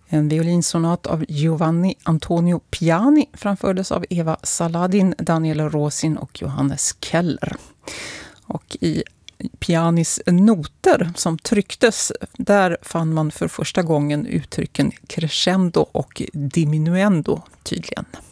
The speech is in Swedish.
En violinsonat av Giovanni Antonio Piani framfördes av Eva Saladin, Daniel Rosin och Johannes Keller. Och i Pianis noter som trycktes, där fann man för första gången uttrycken crescendo och diminuendo tydligen.